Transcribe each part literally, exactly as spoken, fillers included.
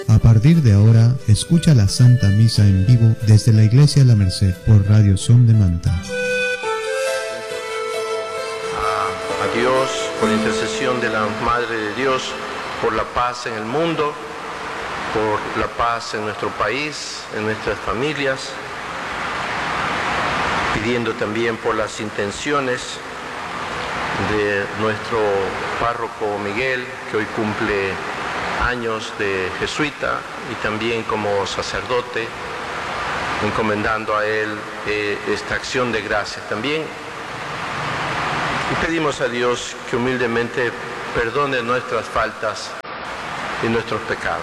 A partir de ahora, escucha la Santa Misa en vivo desde la Iglesia La Merced por Radio Son de Manta. A, a Dios, por intercesión de la Madre de Dios, por la paz en el mundo, por la paz en nuestro país, en nuestras familias, pidiendo también por las intenciones de nuestro párroco Miguel, que hoy cumple años de jesuita y también como sacerdote, encomendando a él eh, esta acción de gracias también. Y pedimos a Dios que humildemente perdone nuestras faltas y nuestros pecados.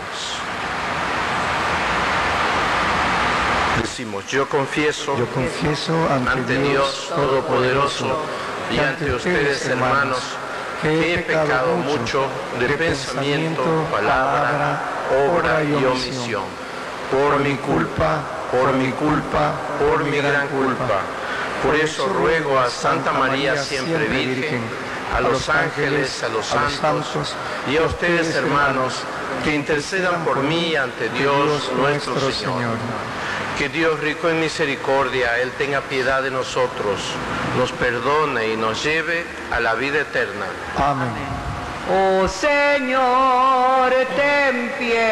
Decimos, yo confieso, yo confieso ante, ante Dios, Dios Todopoderoso y ante ustedes, hermanos, que he pecado mucho de pensamiento, palabra, obra y omisión, por mi culpa, por mi culpa, por mi gran culpa. Por eso ruego a Santa María siempre Virgen, a los ángeles, a los santos y a ustedes, hermanos, que intercedan por mí ante Dios nuestro Señor. Que Dios, rico en misericordia, Él tenga piedad de nosotros, nos perdone y nos lleve a la vida eterna. Amén. Oh Señor, ten piedad.